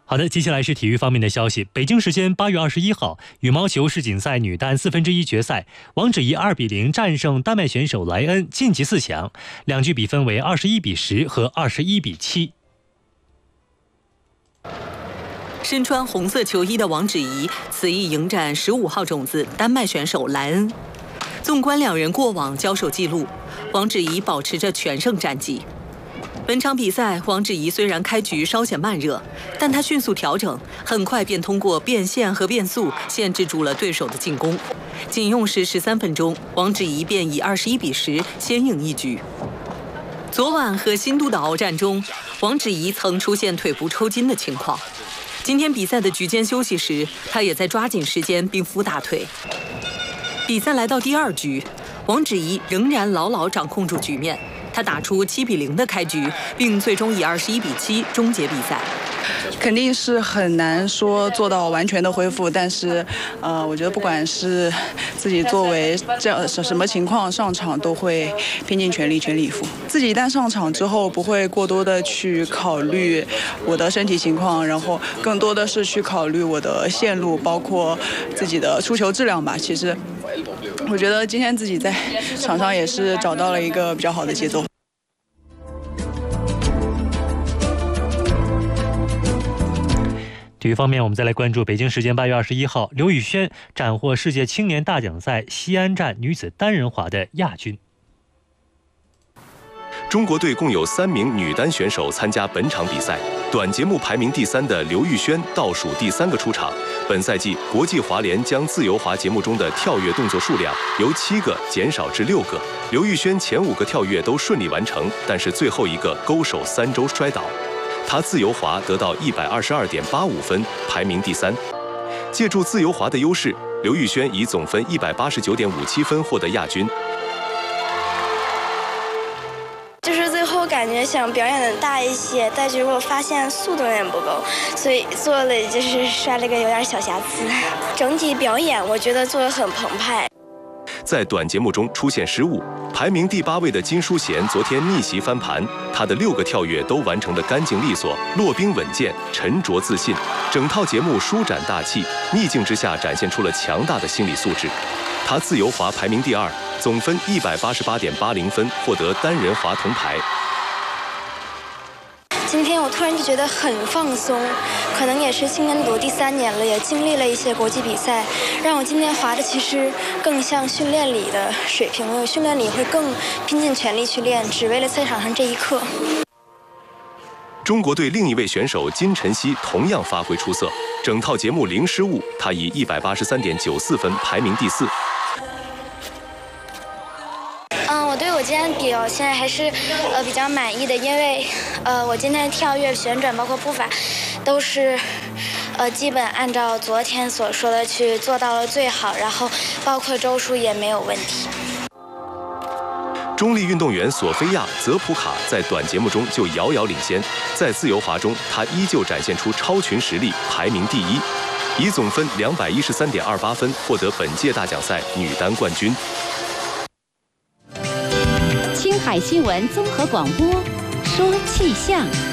好的，接下来是体育方面的消息。北京时间8月21号，羽毛球世锦赛女单1/4决赛，王芷怡2比0战胜丹麦选手莱恩，晋级4强，两局比分为21比10和21比7。 身穿红色球衣的王芷怡，此役迎战15号种子丹麦选手莱恩。纵观两人过往交手记录，王芷怡保持着全胜战绩。本场比赛，王芷怡虽然开局稍显慢热，但她迅速调整，很快便通过变线和变速限制住了对手的进攻。仅用时13分钟，王芷怡便以21比10先赢一局。昨晚和新都的鏖战中，王芷怡曾出现腿部抽筋的情况。今天比赛的局间休息时，她也在抓紧时间并扶大腿。比赛来到第2局，王芷怡仍然牢牢掌控住局面。他打出7比0的开局，并最终以21比7终结比赛。 肯定是很难说做到完全的恢复，但是，我觉得不管是自己作为这样什么情况上场，都会拼尽全力全力以赴。自己一旦上场之后，不会过多的去考虑我的身体情况，然后更多的是去考虑我的线路，包括自己的出球质量吧。其实，我觉得今天自己在场上也是找到了一个比较好的节奏。 体育方面，我们再来关注北京时间8月21号，刘雨萱斩获世界青年大奖赛西安站女子单人滑的亚军。 中国队共有3名女单选手参加本场比赛，短节目排名第3的刘雨萱倒数第3个出场。本赛季，国际滑联将自由滑节目中的跳跃动作数量由7个减少至6个。刘雨萱前5个跳跃都顺利完成，但是最后一个勾手3周摔倒。她自由滑得到122.85分，排名第3。借助自由滑的优势，刘雨萱以总分189.57分获得亚军。 就是最后感觉想表演的大一些，但是我发现速度有点不够，所以做了就是摔了个有点小瑕疵。整体表演我觉得做得很澎湃。 在短节目中出现失误，排名第8位的金淑贤昨天逆袭翻盘，她的6个跳跃都完成得干净利索，落冰稳健，沉着自信，整套节目舒展大气，逆境之下展现出了强大的心理素质。她自由滑排名第2，总分188.80分，获得单人滑铜牌。 今天我突然就觉得很放松，可能也是青年组第3年了，也经历了一些国际比赛，让我今天滑的其实更像训练里的水平，我训练里会更拼尽全力去练，只为了赛场上这一刻。 中国队另一位选手金晨曦同样发挥出色，整套节目零失误，她以183.94分排名第4。 我今天表现还是比较满意的，因为我今天跳跃、旋转包括步伐都是基本按照昨天所说的去做到了最好，然后包括周数也没有问题。 中立运动员索菲亚·泽普卡在短节目中就遥遥领先，在自由滑中，她依旧展现出超群实力，排名第1，以总分213.28分获得本届大奖赛女单冠军。 青海新闻综合广播，说气象。